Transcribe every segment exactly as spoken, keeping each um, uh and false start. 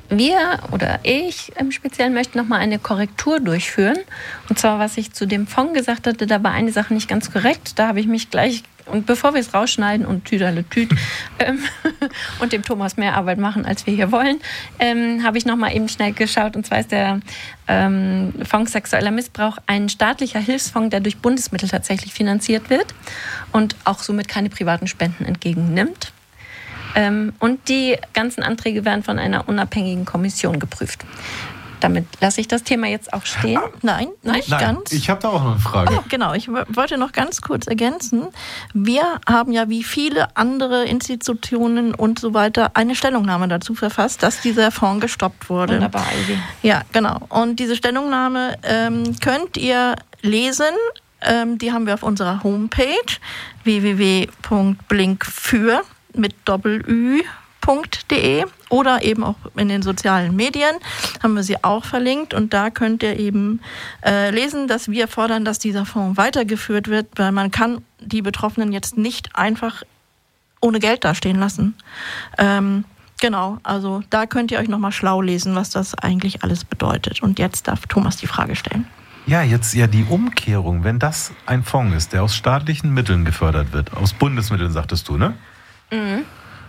wir oder ich im Speziellen möchten nochmal eine Korrektur durchführen. Und zwar, was ich zu dem Fonds gesagt hatte, da war eine Sache nicht ganz korrekt. Da habe ich mich gleich, und bevor wir es rausschneiden und Tüderle-Tüt ähm, und dem Thomas mehr Arbeit machen, als wir hier wollen, ähm, habe ich nochmal eben schnell geschaut. Und zwar ist der ähm, Fonds Sexueller Missbrauch ein staatlicher Hilfsfonds, der durch Bundesmittel tatsächlich finanziert wird und auch somit keine privaten Spenden entgegennimmt. Ähm, und die ganzen Anträge werden von einer unabhängigen Kommission geprüft. Damit lasse ich das Thema jetzt auch stehen. Nein, nicht Nein, ganz. Ich habe da auch noch eine Frage. Oh, genau, ich w- wollte noch ganz kurz ergänzen. Wir haben ja wie viele andere Institutionen und so weiter eine Stellungnahme dazu verfasst, dass dieser Fonds gestoppt wurde. Wunderbar, Ivy. Ja, genau. Und diese Stellungnahme ähm, könnt ihr lesen. Ähm, die haben wir auf unserer Homepage w w w punkt blinkfür mit Doppel-Ü punkt de oder eben auch in den sozialen Medien haben wir sie auch verlinkt. Und da könnt ihr eben äh, lesen, dass wir fordern, dass dieser Fonds weitergeführt wird, weil man kann die Betroffenen jetzt nicht einfach ohne Geld dastehen lassen. Ähm, genau, also da könnt ihr euch nochmal schlau lesen, was das eigentlich alles bedeutet. Und jetzt darf Thomas die Frage stellen. Ja, jetzt ja die Umkehrung, wenn das ein Fonds ist, der aus staatlichen Mitteln gefördert wird, aus Bundesmitteln, sagtest du, ne? Mhm.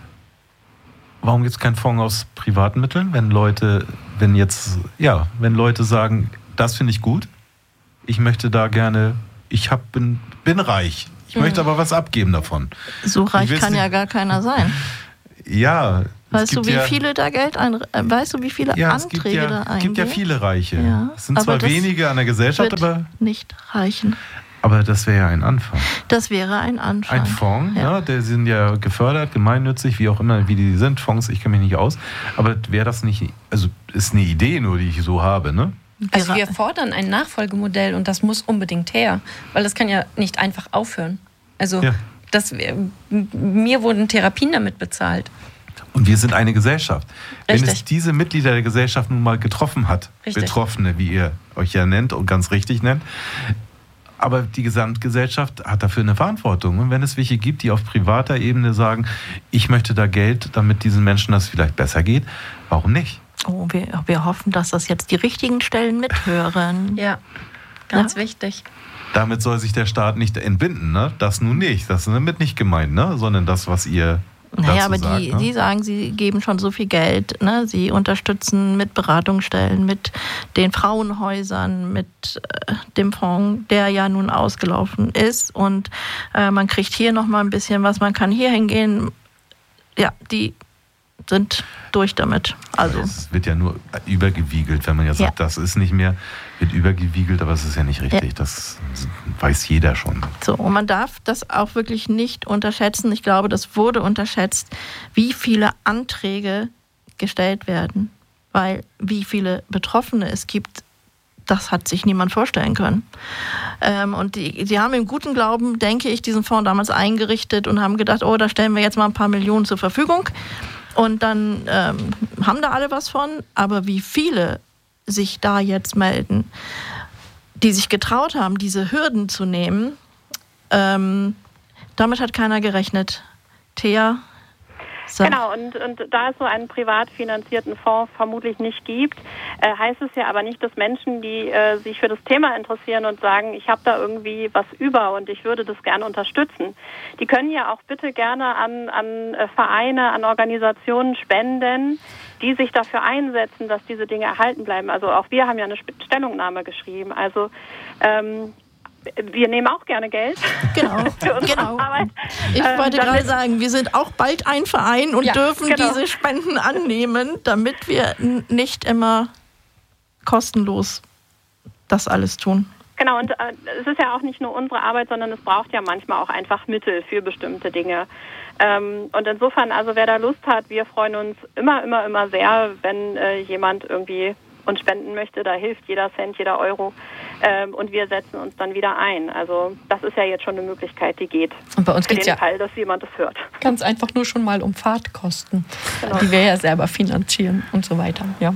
Warum gibt es keinen Fonds aus privaten Mitteln, wenn Leute, wenn jetzt, ja, wenn Leute sagen, das finde ich gut, ich möchte da gerne, ich hab, bin, bin reich, ich mhm. möchte aber was abgeben davon. So reich kann nicht, ja gar keiner sein. Ja. Weißt du, wie ja, viele da Geld ein, äh, weißt du, wie viele ja, Anträge es gibt ja, da eingehen? Es gibt ja viele Reiche. Ja, es sind aber zwar das wenige an der Gesellschaft, wird aber nicht reichen. Aber das wäre ja ein Anfang. Das wäre ein Anfang. Ein Fonds, ja. ja, der sind ja gefördert, gemeinnützig, wie auch immer, wie die sind, Fonds, ich kenne mich nicht aus. Aber wäre das nicht, also ist eine Idee nur, die ich so habe, ne? Also wir fordern ein Nachfolgemodell und das muss unbedingt her, weil das kann ja nicht einfach aufhören. Also ja. das, mir wurden Therapien damit bezahlt. Und wir sind eine Gesellschaft. Richtig. Wenn es diese Mitglieder der Gesellschaft nun mal getroffen hat, Richtig. Betroffene, wie ihr euch ja nennt und ganz richtig nennt, aber die Gesamtgesellschaft hat dafür eine Verantwortung. Und wenn es welche gibt, die auf privater Ebene sagen, ich möchte da Geld, damit diesen Menschen das vielleicht besser geht, warum nicht? Oh, wir, wir hoffen, dass das jetzt die richtigen Stellen mithören. Ja, ganz ja? wichtig. Damit soll sich der Staat nicht entbinden, ne? Das nun nicht. Das ist damit nicht gemeint, ne? Sondern das, was ihr Naja, aber sagt, die, ne? die sagen, sie geben schon so viel Geld. Ne? Sie unterstützen mit Beratungsstellen, mit den Frauenhäusern, mit äh, dem Fonds, der ja nun ausgelaufen ist. Und äh, man kriegt hier nochmal ein bisschen was, man kann hier hingehen. Ja, die sind durch damit. Also es wird ja nur übergewiegelt, wenn man ja sagt, ja. das ist nicht mehr, wird übergewiegelt, aber es ist ja nicht richtig. Ja. Das weiß jeder schon. So, und man darf das auch wirklich nicht unterschätzen. Ich glaube, das wurde unterschätzt, wie viele Anträge gestellt werden. Weil wie viele Betroffene es gibt, das hat sich niemand vorstellen können. Ähm, und die, die haben im guten Glauben, denke ich, diesen Fonds damals eingerichtet und haben gedacht, oh, da stellen wir jetzt mal ein paar Millionen zur Verfügung. Und dann ähm, haben da alle was von. Aber wie viele sich da jetzt melden, die sich getraut haben, diese Hürden zu nehmen, ähm, damit hat keiner gerechnet. Thea? So. Genau, und, und da es so einen privat finanzierten Fonds vermutlich nicht gibt, äh, heißt es ja aber nicht, dass Menschen, die äh, sich für das Thema interessieren und sagen, ich habe da irgendwie was über und ich würde das gerne unterstützen, die können ja auch bitte gerne an, an äh, Vereine, an Organisationen spenden, die sich dafür einsetzen, dass diese Dinge erhalten bleiben. Also auch wir haben ja eine Stellungnahme geschrieben. Also ähm, wir nehmen auch gerne Geld. Genau, für unsere genau. Arbeit. Ich wollte ähm, gerade sagen, wir sind auch bald ein Verein und ja, dürfen genau. diese Spenden annehmen, damit wir n- nicht immer kostenlos das alles tun. Genau, und äh, es ist ja auch nicht nur unsere Arbeit, sondern es braucht ja manchmal auch einfach Mittel für bestimmte Dinge. Ähm, und insofern, also wer da Lust hat, wir freuen uns immer, immer, immer sehr, wenn äh, jemand irgendwie uns spenden möchte. Da hilft jeder Cent, jeder Euro. Ähm, und wir setzen uns dann wieder ein. Also das ist ja jetzt schon eine Möglichkeit, die geht. Und bei uns für geht's den ja Fall, dass jemand das hört. Ganz einfach nur schon mal um Fahrtkosten, Genau. die wir ja selber finanzieren und so weiter. Ja.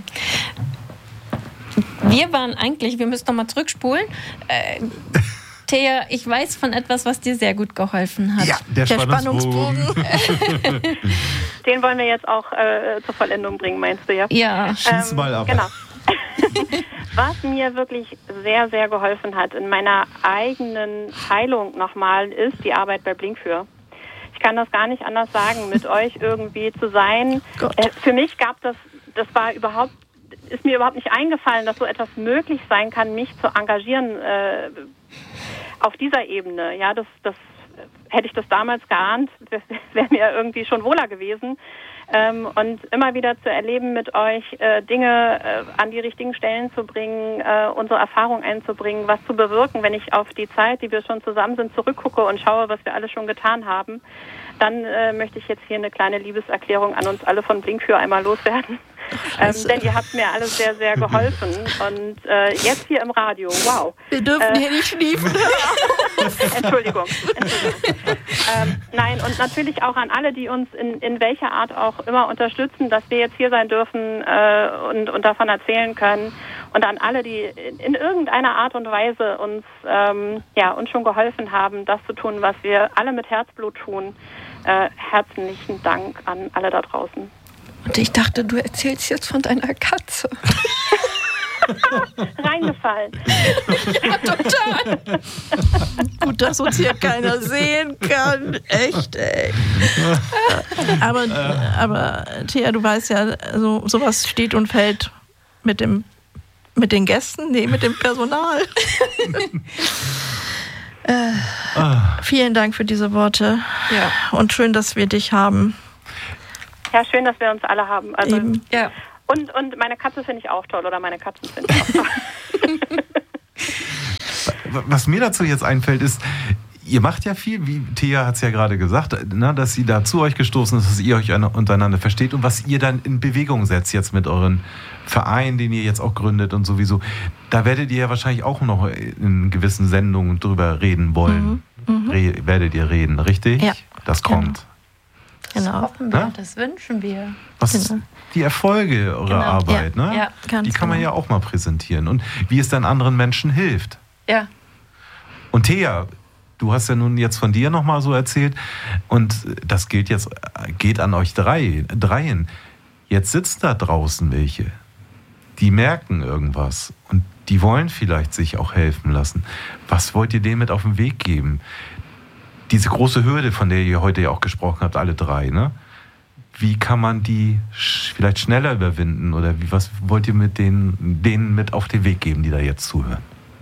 Wir waren eigentlich, wir müssen nochmal zurückspulen. Äh, Thea, ich weiß von etwas, was dir sehr gut geholfen hat. Ja, der, Der Spannungsbogen. Spannungsbogen. Den wollen wir jetzt auch äh, zur Vollendung bringen, meinst du ja? Ja. Schieß ähm, mal ab. Genau. Was mir wirklich sehr, sehr geholfen hat in meiner eigenen Heilung nochmal, ist die Arbeit bei Blinkfür. Ich kann das gar nicht anders sagen, mit euch irgendwie zu sein. Äh, für mich gab das, das war überhaupt, ist mir überhaupt nicht eingefallen, dass so etwas möglich sein kann, mich zu engagieren äh, auf dieser Ebene. Ja, das, das hätte ich das damals geahnt, wäre mir irgendwie schon wohler gewesen. Ähm, und immer wieder zu erleben mit euch, äh, Dinge äh, an die richtigen Stellen zu bringen, äh, unsere Erfahrung einzubringen, was zu bewirken, wenn ich auf die Zeit, die wir schon zusammen sind, zurückgucke und schaue, was wir alle schon getan haben, dann äh, möchte ich jetzt hier eine kleine Liebeserklärung an uns alle von Blinkfür einmal loswerden. Ähm, denn ihr habt mir alle sehr, sehr geholfen. Und äh, jetzt hier im Radio, wow. Wir dürfen äh, hier nicht schliefen. Entschuldigung. Entschuldigung. Ähm, nein, und natürlich auch an alle, die uns in, in welcher Art auch immer unterstützen, dass wir jetzt hier sein dürfen äh, und, und davon erzählen können. Und an alle, die in, in irgendeiner Art und Weise uns, ähm, ja, uns schon geholfen haben, das zu tun, was wir alle mit Herzblut tun. Äh, herzlichen Dank an alle da draußen. Und ich dachte, du erzählst jetzt von deiner Katze. Reingefallen. Ja, total. Gut, dass uns hier keiner sehen kann. Echt, ey. Aber, aber Thea, du weißt ja, so, sowas steht und fällt mit dem mit den Gästen, nee, mit dem Personal. äh, ah. Vielen Dank für diese Worte. Ja. Und schön, dass wir dich haben. Ja, schön, dass wir uns alle haben. Also, Eben. Ja. Und, und meine Katze finde ich auch toll, oder meine Katzen finde ich auch toll. Was mir dazu jetzt einfällt, ist, ihr macht ja viel, wie Thea hat es ja gerade gesagt, ne, dass sie da zu euch gestoßen ist, dass ihr euch untereinander versteht und was ihr dann in Bewegung setzt jetzt mit euren Verein, den ihr jetzt auch gründet und sowieso. Da werdet ihr ja wahrscheinlich auch noch in gewissen Sendungen drüber reden wollen. Mhm. Mhm. Re- werdet ihr reden, richtig? Ja. Das kommt. Genau. Genau. Das hoffen wir, ja? das wünschen wir. Was genau. Die Erfolge eurer genau. Arbeit, ja. ne? Ja, die kann man genau. ja auch mal präsentieren. Und wie es dann anderen Menschen hilft. Ja. Und Thea, du hast ja nun jetzt von dir nochmal so erzählt und das gilt jetzt, geht an euch drei, dreien. Jetzt sitzen da draußen welche, die merken irgendwas und die wollen vielleicht sich auch helfen lassen. Was wollt ihr denen mit auf den Weg geben? Diese große Hürde, von der ihr heute ja auch gesprochen habt, alle drei, ne? Wie kann man die sch- vielleicht schneller überwinden? Oder wie, was wollt ihr mit denen, denen mit auf den Weg geben, die da jetzt zuhören?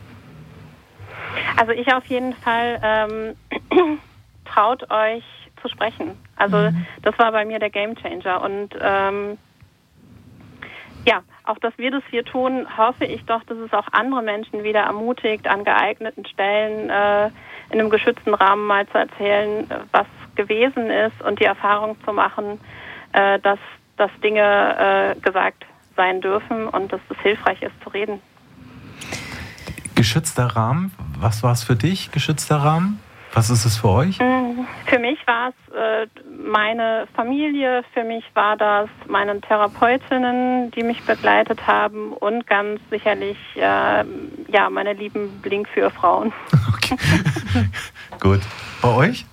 Also ich auf jeden Fall ähm, traut euch zu sprechen. Also mhm. das war bei mir der Gamechanger. Und ähm, ja, auch dass wir das hier tun, hoffe ich doch, dass es auch andere Menschen wieder ermutigt, an geeigneten Stellen äh, in einem geschützten Rahmen mal zu erzählen, was gewesen ist und die Erfahrung zu machen, äh, dass, dass Dinge äh, gesagt sein dürfen und dass es hilfreich ist zu reden. Geschützter Rahmen, was war es für dich, geschützter Rahmen? Was ist es für euch? Für mich war es äh, meine Familie, für mich war das meine Therapeutinnen, die mich begleitet haben und ganz sicherlich äh, ja, meine lieben Blinkfür-Frauen. Okay, gut. Bei euch?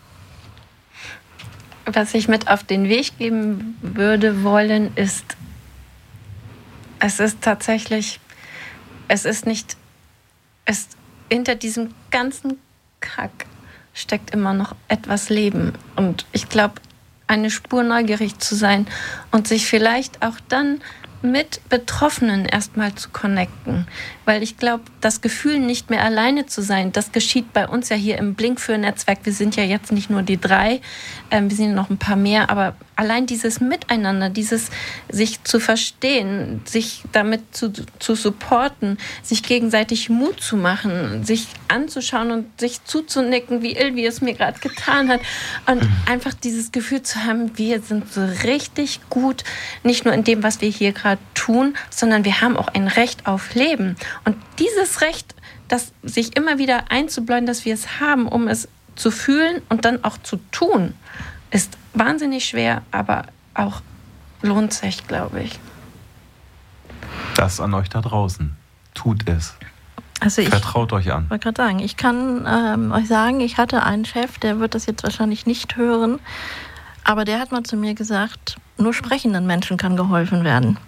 Was ich mit auf den Weg geben würde wollen, ist, es ist tatsächlich, es ist nicht, es hinter diesem ganzen Kack steckt immer noch etwas Leben. Und ich glaube, eine Spur neugierig zu sein und sich vielleicht auch dann mit Betroffenen erstmal zu connecten. Weil ich glaube, das Gefühl, nicht mehr alleine zu sein, das geschieht bei uns ja hier im Blinkfür-Netzwerk. Wir sind ja jetzt nicht nur die drei, ähm, wir sind ja noch ein paar mehr, aber allein dieses Miteinander, dieses sich zu verstehen, sich damit zu, zu supporten, sich gegenseitig Mut zu machen, sich anzuschauen und sich zuzunicken, wie Ilvi es mir gerade getan hat. Und einfach dieses Gefühl zu haben, wir sind so richtig gut, nicht nur in dem, was wir hier gerade tun, sondern wir haben auch ein Recht auf Leben. Und dieses Recht, das sich immer wieder einzubläuen, dass wir es haben, um es zu fühlen und dann auch zu tun, ist wahnsinnig schwer, aber auch lohnt sich, glaube ich. Das an euch da draußen. Tut es. Also ich Vertraut euch an. Ich wollte gerade sagen, ich kann ähm, euch sagen, ich hatte einen Chef, der wird das jetzt wahrscheinlich nicht hören, Aber der hat mal zu mir gesagt, nur sprechenden Menschen kann geholfen werden.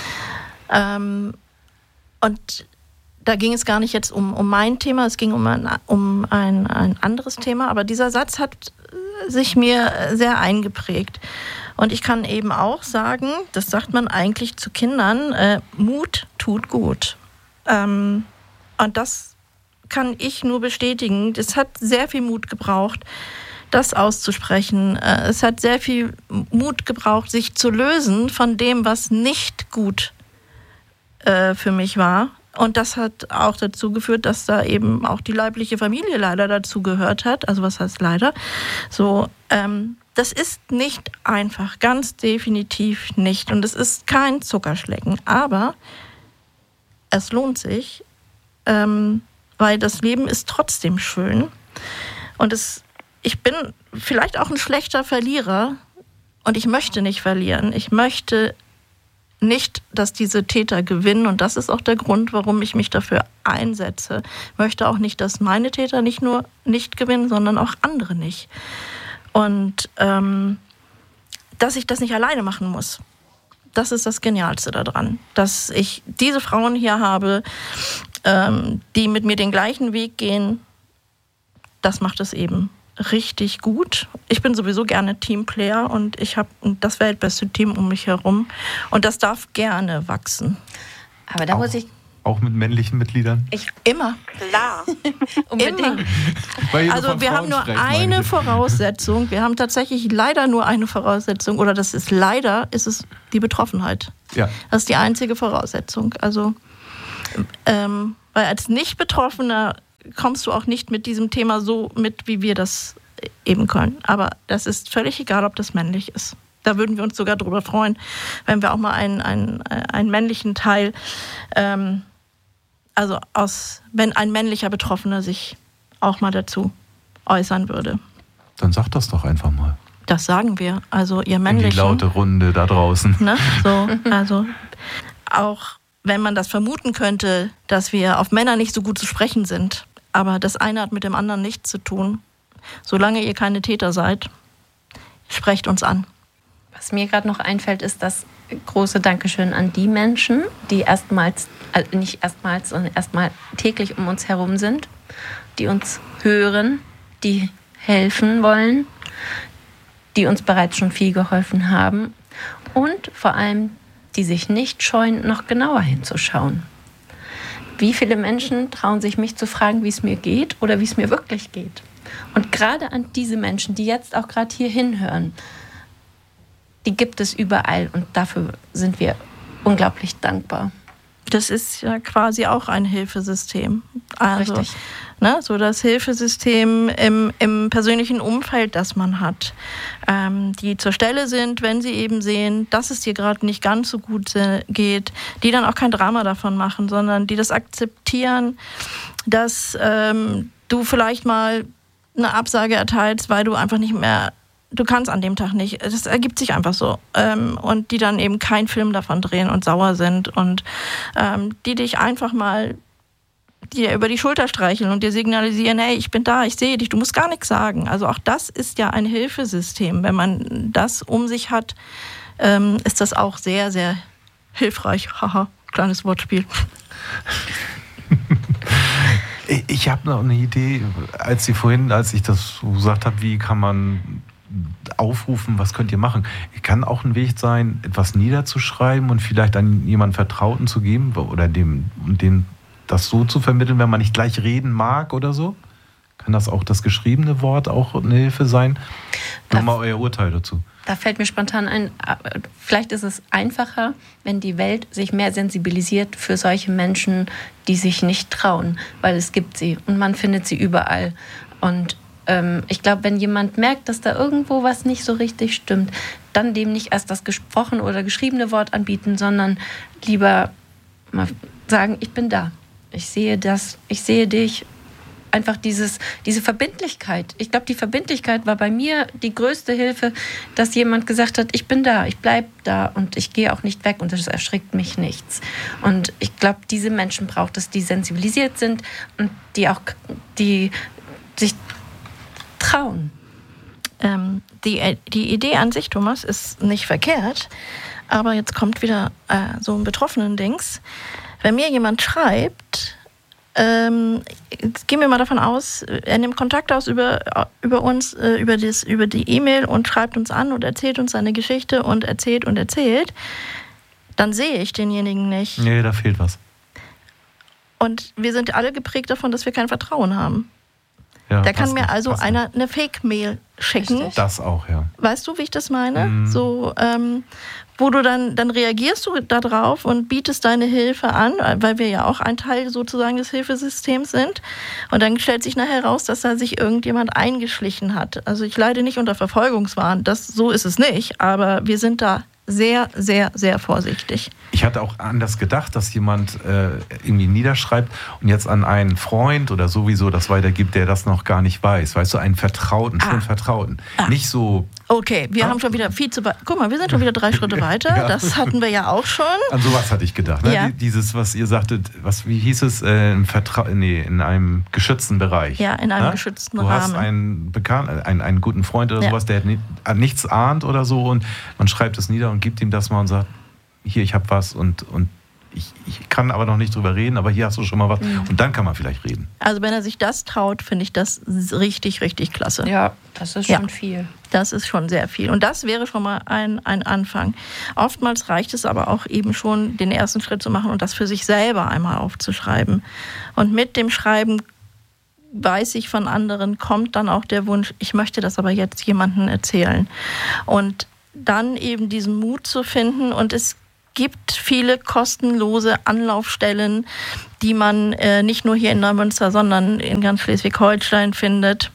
Ähm, und da ging es gar nicht jetzt um, um mein Thema, es ging um, ein, um ein, ein anderes Thema. Aber dieser Satz hat sich mir sehr eingeprägt. Und ich kann eben auch sagen, das sagt man eigentlich zu Kindern, äh, Mut tut gut. Ähm, und das kann ich nur bestätigen. Es hat sehr viel Mut gebraucht, das auszusprechen. Äh, es hat sehr viel Mut gebraucht, sich zu lösen von dem, was nicht gut äh, für mich war. Und das hat auch dazu geführt, dass da eben auch die leibliche Familie leider dazu gehört hat. Also was heißt leider? So, ähm, das ist nicht einfach, ganz definitiv nicht. Und es ist kein Zuckerschlecken. Aber es lohnt sich, ähm, weil das Leben ist trotzdem schön. Und es, ich bin vielleicht auch ein schlechter Verlierer und ich möchte nicht verlieren. Ich möchte nicht, dass diese Täter gewinnen. Und das ist auch der Grund, warum ich mich dafür einsetze. Ich möchte auch nicht, dass meine Täter nicht nur nicht gewinnen, sondern auch andere nicht. Und ähm, dass ich das nicht alleine machen muss. Das ist das Genialste daran. Dass ich diese Frauen hier habe, ähm, die mit mir den gleichen Weg gehen, das macht es eben richtig gut. Ich bin sowieso gerne Teamplayer und ich habe das weltbeste Team um mich herum. Und das darf gerne wachsen. Aber da auch, muss ich... Auch mit männlichen Mitgliedern? Ich immer. Klar. Unbedingt. Also wir haben nur eine Voraussetzung. Wir haben tatsächlich leider nur eine Voraussetzung. Oder das ist leider, ist es die Betroffenheit. Ja. Das ist die einzige Voraussetzung. Also, ähm, weil als Nicht-Betroffener kommst du auch nicht mit diesem Thema so mit, wie wir das eben können. Aber das ist völlig egal, ob das männlich ist. Da würden wir uns sogar drüber freuen, wenn wir auch mal einen, einen, einen männlichen Teil, ähm, also aus, wenn ein männlicher Betroffener sich auch mal dazu äußern würde. Dann sag das doch einfach mal. Das sagen wir. Also ihr männlichen. In die laute Runde da draußen. Ne? So, also auch wenn man das vermuten könnte, dass wir auf Männer nicht so gut zu sprechen sind, aber das eine hat mit dem anderen nichts zu tun. Solange ihr keine Täter seid, sprecht uns an. Was mir gerade noch einfällt, ist das große Dankeschön an die Menschen, die erstmals, also nicht erstmals, sondern erstmal täglich um uns herum sind, die uns hören, die helfen wollen, die uns bereits schon viel geholfen haben und vor allem, die sich nicht scheuen, noch genauer hinzuschauen. Wie viele Menschen trauen sich, mich zu fragen, wie es mir geht oder wie es mir wirklich geht? Und gerade an diese Menschen, die jetzt auch gerade hier hinhören, die gibt es überall und dafür sind wir unglaublich dankbar. Das ist ja quasi auch ein Hilfesystem. Also, Richtig. Ne, so das Hilfesystem im, im persönlichen Umfeld, das man hat, ähm, die zur Stelle sind, wenn sie eben sehen, dass es dir gerade nicht ganz so gut geht, die dann auch kein Drama davon machen, sondern die das akzeptieren, dass ähm, du vielleicht mal eine Absage erteilst, weil du einfach nicht mehr, du kannst an dem Tag nicht, das ergibt sich einfach so. Ähm, und die dann eben keinen Film davon drehen und sauer sind und ähm, die dich einfach mal dir über die Schulter streicheln und dir signalisieren, hey, ich bin da, ich sehe dich, du musst gar nichts sagen. Also auch das ist ja ein Hilfesystem. Wenn man das um sich hat, ähm, ist das auch sehr, sehr hilfreich. Haha, kleines Wortspiel. Ich habe noch eine Idee, als Sie vorhin, als ich das so gesagt habe, wie kann man aufrufen, was könnt ihr machen? Kann auch ein Weg sein, etwas niederzuschreiben und vielleicht an jemanden Vertrauten zu geben oder dem, dem das so zu vermitteln, wenn man nicht gleich reden mag oder so? Kann das auch das geschriebene Wort auch eine Hilfe sein? Nur mal euer Urteil dazu. Da fällt mir spontan ein, vielleicht ist es einfacher, wenn die Welt sich mehr sensibilisiert für solche Menschen, die sich nicht trauen, weil es gibt sie und man findet sie überall. Und ähm, ich glaube, wenn jemand merkt, dass da irgendwo was nicht so richtig stimmt, dann dem nicht erst das gesprochene oder geschriebene Wort anbieten, sondern lieber mal sagen, ich bin da. Ich sehe das, ich sehe dich. Einfach dieses, diese Verbindlichkeit. Ich glaube, die Verbindlichkeit war bei mir die größte Hilfe, dass jemand gesagt hat, ich bin da, ich bleibe da und ich gehe auch nicht weg und das erschrickt mich nichts. Und ich glaube, diese Menschen braucht es, die sensibilisiert sind und die auch, die sich trauen. Ähm, die, die Idee an sich, Thomas, ist nicht verkehrt, aber jetzt kommt wieder äh, so ein Betroffenen-Dings. Wenn mir jemand schreibt, ähm, gehen wir mal davon aus, er nimmt Kontakt aus über, über uns, äh, über, das, über die E-Mail und schreibt uns an und erzählt uns seine Geschichte und erzählt und erzählt, dann sehe ich denjenigen nicht. Nee, da fehlt was. Und wir sind alle geprägt davon, dass wir kein Vertrauen haben. Ja, da kann passt mir nicht, also passt einer eine Fake-Mail schicken. Richtig. Das auch, ja. Weißt du, wie ich das meine? Mhm. So, ähm, wo du dann, dann reagierst du da drauf und bietest deine Hilfe an, weil wir ja auch ein Teil sozusagen des Hilfesystems sind. Und dann stellt sich nachher raus, dass da sich irgendjemand eingeschlichen hat. Also ich leide nicht unter Verfolgungswahn, das, so ist es nicht, aber wir sind da sehr, sehr, sehr vorsichtig. Ich hatte auch anders gedacht, dass jemand äh, irgendwie niederschreibt und jetzt an einen Freund oder sowieso das weitergibt, der das noch gar nicht weiß. Weißt du, einen Vertrauten, Ah. schon Vertrauten. Ah. Nicht so... Okay, wir Ah. haben schon wieder viel zu weit. Guck mal, wir sind schon wieder drei Schritte weiter. Ja. Das hatten wir ja auch schon. An sowas hatte ich gedacht. Ne? Ja. Die- Dieses, was ihr sagtet, was, wie hieß es, äh, im Vertra nee, in einem geschützten Bereich. Ja, in einem Ne? geschützten du hast Rahmen. einen Bekannten, einen, einen guten Freund oder Ja. sowas, der ni- an nichts ahnt oder so und man schreibt es nieder und gibt ihm das mal und sagt, hier, ich habe was und, und ich, ich kann aber noch nicht drüber reden, aber hier hast du schon mal was. Mhm. Und dann kann man vielleicht reden. Also wenn er sich das traut, finde ich das richtig, richtig klasse. Ja, das ist Ja. schon viel. Das ist schon sehr viel. Und das wäre schon mal ein, ein Anfang. Oftmals reicht es aber auch eben schon, den ersten Schritt zu machen und das für sich selber einmal aufzuschreiben. Und mit dem Schreiben, weiß ich von anderen, kommt dann auch der Wunsch, ich möchte das aber jetzt jemandem erzählen. Und dann eben diesen Mut zu finden. Und es gibt viele kostenlose Anlaufstellen, die man äh, nicht nur hier in Neumünster, sondern in ganz Schleswig-Holstein findet,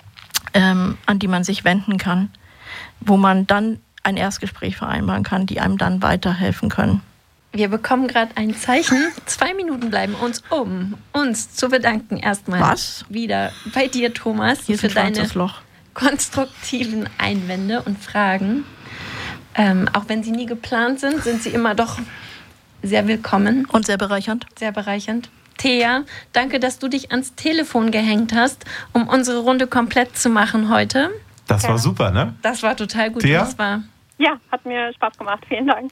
ähm, an die man sich wenden kann, wo man dann ein Erstgespräch vereinbaren kann, die einem dann weiterhelfen können. Wir bekommen gerade ein Zeichen. Zwei Minuten bleiben uns, um uns zu bedanken. Erstmal Was? wieder bei dir, Thomas, Hier ist für ein deine schwarzes Loch. konstruktiven Einwände und Fragen. Ähm, auch wenn sie nie geplant sind, sind sie immer doch sehr willkommen, Und sehr bereichernd. sehr bereichernd. Thea, danke, dass du dich ans Telefon gehängt hast, um unsere Runde komplett zu machen heute. Das Ja. war super, ne? Das war total gut. Thea? Das war Ja, hat mir Spaß gemacht. Vielen Dank.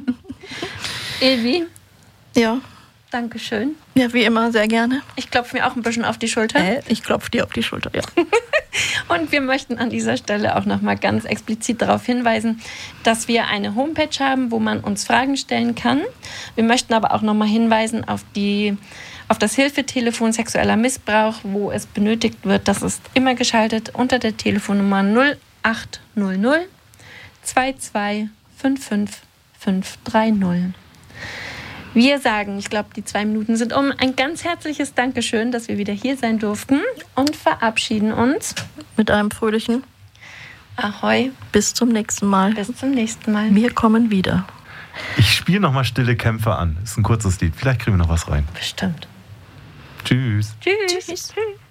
Ilvi, Ja, danke schön. ja, wie immer, sehr gerne. Ich klopfe mir auch ein bisschen auf die Schulter. Äh, ich klopfe dir auf die Schulter, ja. Und wir möchten an dieser Stelle auch nochmal ganz explizit darauf hinweisen, dass wir eine Homepage haben, wo man uns Fragen stellen kann. Wir möchten aber auch nochmal hinweisen auf, die, auf das Hilfetelefon sexueller Missbrauch, wo es benötigt wird. Das ist immer geschaltet unter der Telefonnummer null acht null null zwei zwei fünf fünf fünf drei null. Wir sagen, ich glaube, die zwei Minuten sind um. Ein ganz herzliches Dankeschön, dass wir wieder hier sein durften und verabschieden uns. Mit einem fröhlichen Ahoi, bis zum nächsten Mal. bis zum nächsten Mal. Wir kommen wieder. Ich spiele nochmal Stille Kämpfer an. Ist ein kurzes Lied. Vielleicht kriegen wir noch was rein. Bestimmt. Tschüss. Tschüss. Tschüss. Tschüss.